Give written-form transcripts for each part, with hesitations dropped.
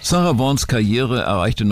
Sarah Vaughans Karriere erreichte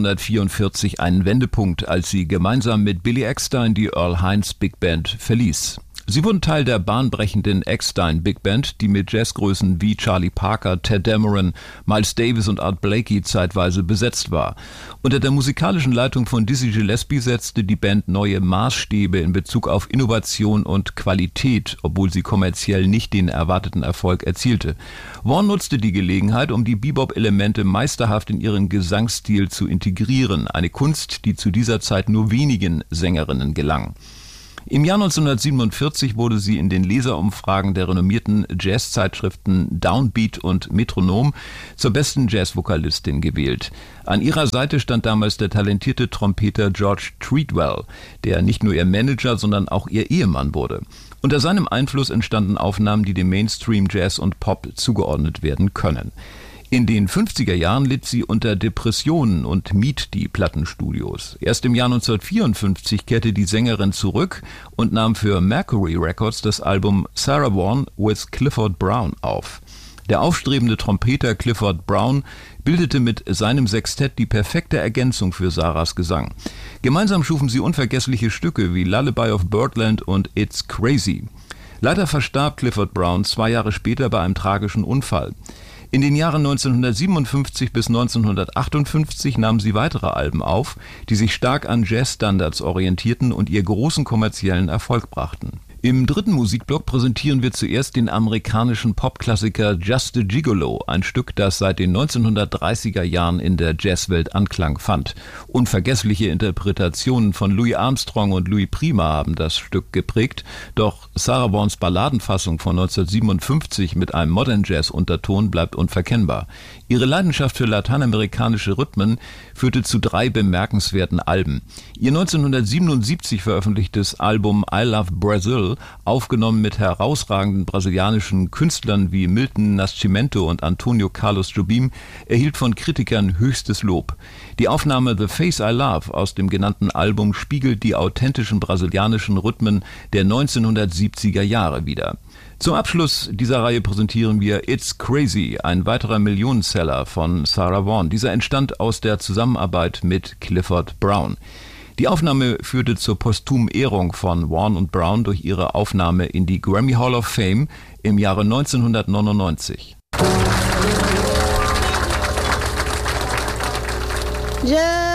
1944 einen Wendepunkt, als sie gemeinsam mit Billy Eckstine die Earl Hines Big Band verließ. Sie wurden Teil der bahnbrechenden Eckstine Big Band, die mit Jazzgrößen wie Charlie Parker, Ted Dameron, Miles Davis und Art Blakey zeitweise besetzt war. Unter der musikalischen Leitung von Dizzy Gillespie setzte die Band neue Maßstäbe in Bezug auf Innovation und Qualität, obwohl sie kommerziell nicht den erwarteten Erfolg erzielte. Vaughn nutzte die Gelegenheit, um die Bebop-Elemente meisterhaft in ihren Gesangsstil zu integrieren, eine Kunst, die zu dieser Zeit nur wenigen Sängerinnen gelang. Im Jahr 1947 wurde sie in den Leserumfragen der renommierten Jazzzeitschriften Downbeat und Metronom zur besten Jazzvokalistin gewählt. An ihrer Seite stand damals der talentierte Trompeter George Treadwell, der nicht nur ihr Manager, sondern auch ihr Ehemann wurde. Unter seinem Einfluss entstanden Aufnahmen, die dem Mainstream Jazz und Pop zugeordnet werden können. In den 50er Jahren litt sie unter Depressionen und mied die Plattenstudios. Erst im Jahr 1954 kehrte die Sängerin zurück und nahm für Mercury Records das Album Sarah Vaughan with Clifford Brown auf. Der aufstrebende Trompeter Clifford Brown bildete mit seinem Sextett die perfekte Ergänzung für Sarahs Gesang. Gemeinsam schufen sie unvergessliche Stücke wie Lullaby of Birdland und It's Crazy. Leider verstarb Clifford Brown 2 Jahre später bei einem tragischen Unfall. In den Jahren 1957 bis 1958 nahm sie weitere Alben auf, die sich stark an Jazzstandards orientierten und ihr großen kommerziellen Erfolg brachten. Im dritten Musikblock präsentieren wir zuerst den amerikanischen Popklassiker Just a Gigolo, ein Stück, das seit den 1930er Jahren in der Jazzwelt Anklang fand. Unvergessliche Interpretationen von Louis Armstrong und Louis Prima haben das Stück geprägt, doch Sarah Vaughans Balladenfassung von 1957 mit einem Modern Jazz-Unterton bleibt unverkennbar. Ihre Leidenschaft für lateinamerikanische Rhythmen führte zu 3 bemerkenswerten Alben. Ihr 1977 veröffentlichtes Album I Love Brazil, aufgenommen mit herausragenden brasilianischen Künstlern wie Milton Nascimento und Antonio Carlos Jobim, erhielt von Kritikern höchstes Lob. Die Aufnahme The Face I Love aus dem genannten Album spiegelt die authentischen brasilianischen Rhythmen der 1970er Jahre wider. Zum Abschluss dieser Reihe präsentieren wir It's Crazy, ein weiterer Millionenseller von Sarah Vaughan. Dieser entstand aus der Zusammenarbeit mit Clifford Brown. Die Aufnahme führte zur posthumen Ehrung von Vaughan und Brown durch ihre Aufnahme in die Grammy Hall of Fame im Jahre 1999. Yeah.